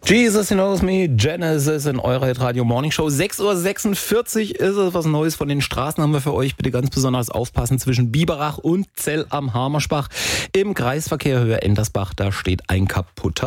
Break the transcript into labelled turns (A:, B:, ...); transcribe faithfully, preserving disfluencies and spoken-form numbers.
A: Jesus Knows Me, Genesis in eurer Radio Morning Show. sechs Uhr sechsundvierzig ist es, was Neues von den Straßen haben wir für euch. Bitte ganz besonders aufpassen zwischen Biberach und Zell am Hamerspach. Im Kreisverkehr Höhe Endersbach, da steht ein kaputter